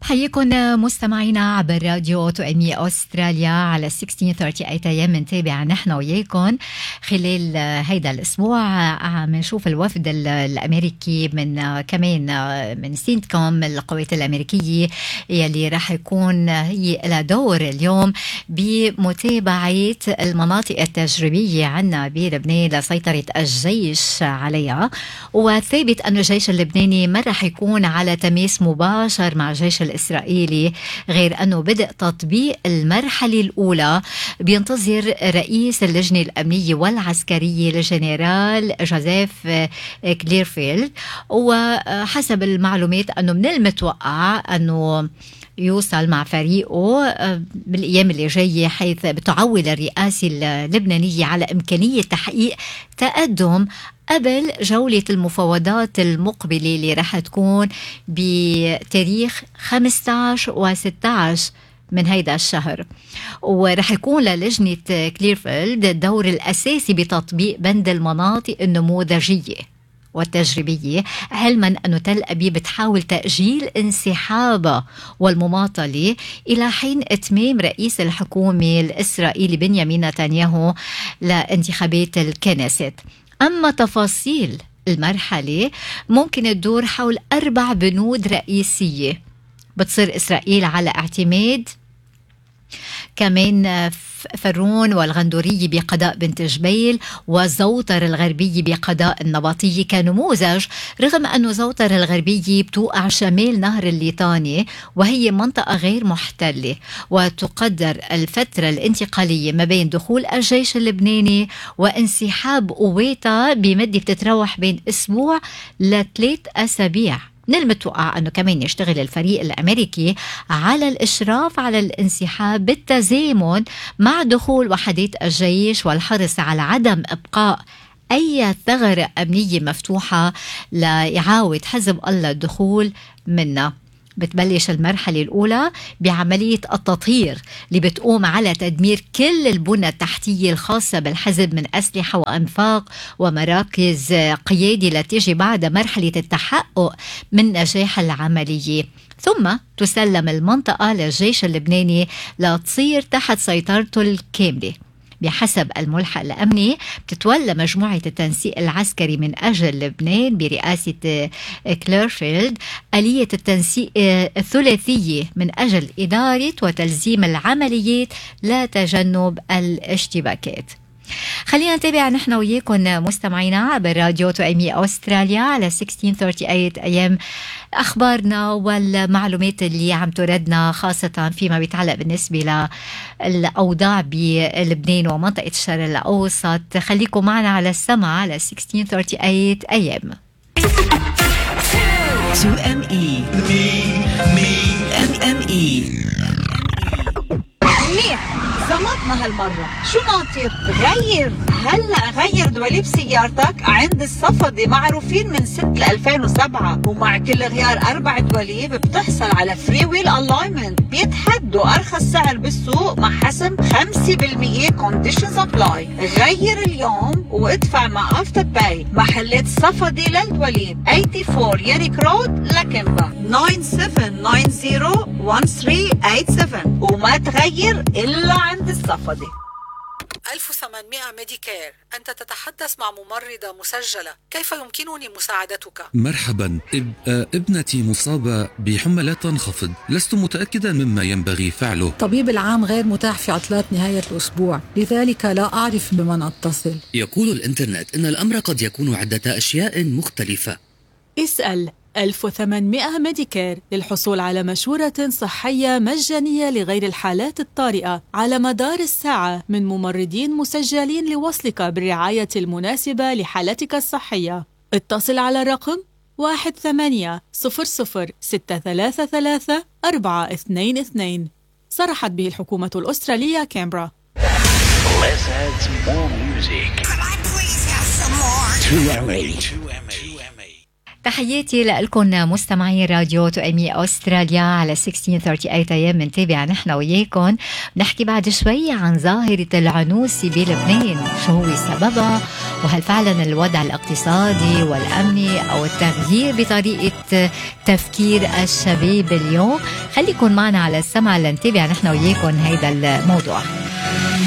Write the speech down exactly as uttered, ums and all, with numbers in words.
حييكم مستمعينا عبر راديو توأمي أستراليا على ستة عشر ثلاثين أيام منتابع نحن وياكم خلال هيدا الأسبوع. عم نشوف الوفد الأمريكي من كمان من سينتكوم القوات الأمريكية يلي راح يكون هي لها دور اليوم بمتابعة المناطق التجريبية عنا بلبنان لسيطرة الجيش عليها. وثابت أن الجيش اللبناني ما راح يكون على تماس مباشر مع الجيش الإسرائيلي، غير أنه بدأ تطبيق المرحلة الأولى بينتظر رئيس اللجنة الأمنية والعسكرية الجنرال جوزيف كليرفيلد. وحسب المعلومات أنه من المتوقع أنه يوصل مع فريقه بالأيام اللي جاية، حيث بتعول الرئاسة اللبنانية على إمكانية تحقيق تقدم قبل جولة المفاوضات المقبلة اللي رح تكون بتاريخ خمسة عشر و ستة عشر من هيدا الشهر. ورح يكون للجنة كليرفيلد الدور الأساسي بتطبيق بند المناطق النموذجية والتجريبية، علما أنه تل أبيب بتحاول تأجيل انسحابها والمماطلة إلى حين إتمام رئيس الحكومة الإسرائيلي بنيامين نتنياهو لانتخابات الكنيست. أما تفاصيل المرحلة ممكن تدور حول أربع بنود رئيسية. بتصير إسرائيل على اعتماد كمان فرون والغندورية بقضاء بنت جبيل، وزوطر الغربية بقضاء النبطية كنموذج، رغم أنه زوطر الغربية بتوقع شمال نهر الليطاني وهي منطقة غير محتلة، وتقدر الفترة الانتقالية ما بين دخول الجيش اللبناني وانسحاب قواتها بمدة بتتراوح بين أسبوع لثلاث أسابيع. من المتوقع أنه كمان يشتغل الفريق الأمريكي على الإشراف على الانسحاب بالتزامن مع دخول وحدات الجيش، والحرص على عدم إبقاء أي ثغرة أمنية مفتوحة لإعاوة حزب الله الدخول منها. بتبلش المرحلة الأولى بعملية التطهير اللي بتقوم على تدمير كل البنى التحتية الخاصة بالحزب من أسلحة وأنفاق ومراكز قيادي لتيجي بعد مرحلة التحقق من نجاح العملية، ثم تسلم المنطقة للجيش اللبناني لتصير تحت سيطرته الكاملة. بحسب الملحق الأمني بتتولى مجموعة التنسيق العسكري من أجل لبنان برئاسة كليرفيلد آلية التنسيق الثلاثية من أجل إدارة وتلزيم العمليات لا تجنب الاشتباكات. خلينا نتابع نحن وياكم مستمعينا عبر راديو توأمي أستراليا على ستة عشر ثلاثين أيام أخبارنا والمعلومات اللي عم تردنا، خاصة فيما بيتعلق بالنسبة للأوضاع بلبنان ومنطقة الشرق الأوسط. خليكم معنا على السمع على ستة عشر ثلاثين أيام. تو إم إي إم إم إي منيح زمطنا هالمرة. شو ناطر؟ غير هلأ غير دواليب سيارتك عند الصفدي، معروفين من سنة ألفين وسبعة، ومع كل غيار أربع دواليب بتحصل على فري ويل ألاينمنت. بيتحدوا أرخص سعر بالسوق مع حسم خمسة بالمية كونديشنز أبلاي. غير اليوم وادفع مع أفتر باي. محلات صفدي للدواليب أربعة وثمانين يريك رود لكنبا تسعة سبعة تسعة صفر واحد ثلاثة ثمانية سبعة، وما تغير إلا عند الصفدي. ألف وثمانمائة ميديكير، أنت تتحدث مع ممرضة مسجلة، كيف يمكنني مساعدتك؟ مرحبا. إب... ابنتي مصابة بحمى لا تنخفض، لست متأكدا مما ينبغي فعله. طبيب العام غير متاح في عطلات نهاية الأسبوع، لذلك لا أعرف بمن أتصل. يقول الإنترنت إن الأمر قد يكون عدة أشياء مختلفة. اسأل ألف وثمانمائة ميديكير للحصول على مشورة صحية مجانية لغير الحالات الطارئة على مدار الساعة من ممرضين مسجلين لوصلك بالرعاية المناسبة لحالتك الصحية. اتصل على الرقم واحد ثمانية صفر صفر ستة ثلاثة ثلاثة أربعة اثنين اثنين. صرحت به الحكومة الأسترالية كامبرا. Let's add some more music. Could I please have some more? two M A تحياتي لكم مستمعي راديو تؤمي أستراليا على ستة عشر ثلاثين وثمانين أيام منتابع نحن وياكم. نحكي بعد شوي عن ظاهرة العنوسة بلبنان، شو هو سببها، وهل فعلا الوضع الاقتصادي والأمني أو التغيير بطريقة تفكير الشباب اليوم. خليكن معنا على السمع لنتابع نحن وياكم هيدا الموضوع.